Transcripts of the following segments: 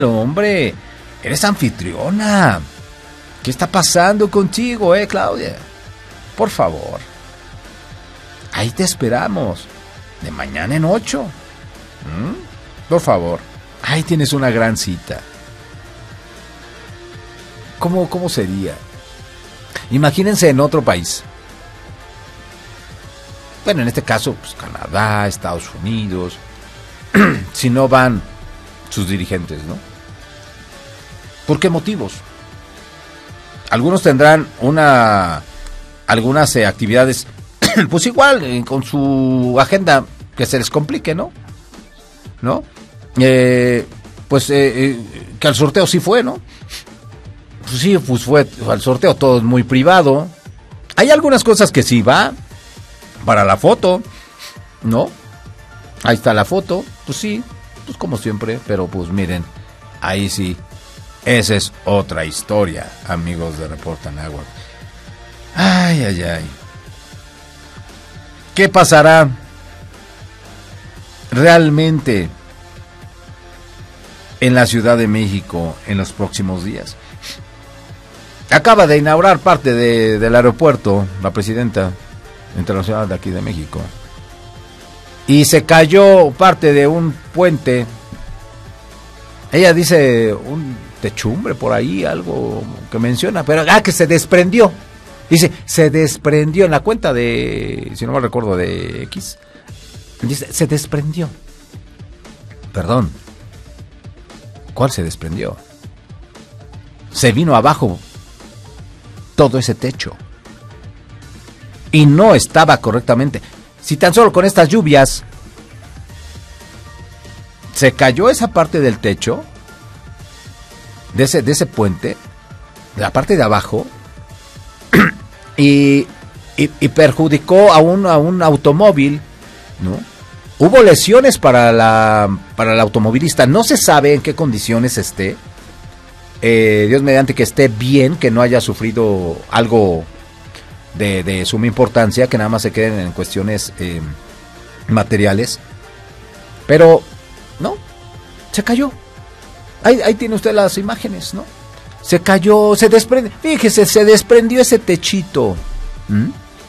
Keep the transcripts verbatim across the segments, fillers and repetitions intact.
Hombre, eres anfitriona. ¿Qué está pasando contigo, eh, Claudia? Por favor. Ahí te esperamos. De mañana en ocho. ¿Mm? Por favor. Ahí tienes una gran cita. ¿Cómo, cómo sería? Imagínense en otro país. Bueno, en este caso, pues Canadá, Estados Unidos. Si no van sus dirigentes, ¿no? ¿Por qué motivos? Algunos tendrán una algunas eh, actividades, pues igual, eh, con su agenda que se les complique, ¿no? ¿No? Eh, pues eh, eh, que al sorteo sí fue, ¿no? Pues sí, pues fue al sorteo, todo es muy privado. Hay algunas cosas que sí va para la foto, ¿no? Ahí está la foto, pues sí, pues como siempre, pero pues miren, ahí sí, esa es otra historia, amigos de Reporta Anáhuac. Ay, ay, ay. ¿Qué pasará realmente en la Ciudad de México en los próximos días? Acaba de inaugurar parte de, del aeropuerto la presidenta internacional de aquí de México. Y se cayó parte de un puente. Ella dice un techumbre por ahí, algo que menciona, pero ah, que se desprendió. Dice, se desprendió en la cuenta de, si no me recuerdo, de X. Dice, se desprendió. Perdón. ¿Cuál se desprendió? Se vino abajo todo ese techo. Y no estaba correctamente. Si tan solo con estas lluvias se cayó esa parte del techo de ese, de ese puente, de la parte de abajo, y, y, y perjudicó a un, a un automóvil, ¿no? Hubo lesiones para la para el automovilista. No se sabe en qué condiciones esté. Eh, Dios mediante que esté bien, que no haya sufrido algo de, de suma importancia, que nada más se queden en cuestiones eh, materiales. Pero, no, se cayó. Ahí, ahí tiene usted las imágenes, ¿no? Se cayó, se desprende. Fíjese, se desprendió ese techito. ¿Mm?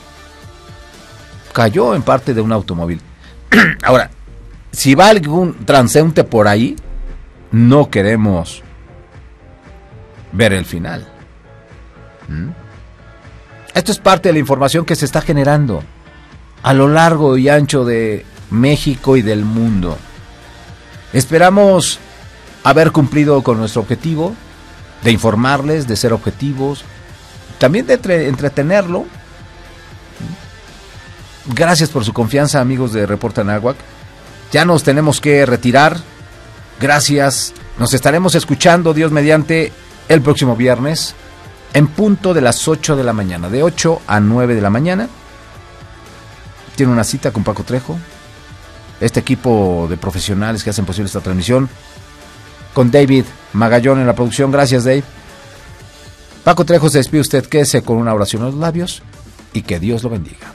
Cayó en parte de un automóvil. Ahora, si va algún transeúnte por ahí, no queremos ver el final. ¿Mm? Esto es parte de la información que se está generando a lo largo y ancho de México y del mundo. Esperamos haber cumplido con nuestro objetivo de informarles, de ser objetivos, también de entre, entretenerlo. Gracias por su confianza, amigos de Reporta Anáhuac. Ya nos tenemos que retirar. Gracias. Nos estaremos escuchando, Dios mediante, el próximo viernes en punto de las ocho de la mañana, de ocho a nueve de la mañana. Tiene una cita con Paco Trejo, este equipo de profesionales que hacen posible esta transmisión, con David Magallón en la producción. Gracias, Dave. Paco Trejo se despide usted, quédese con una oración en los labios y que Dios lo bendiga.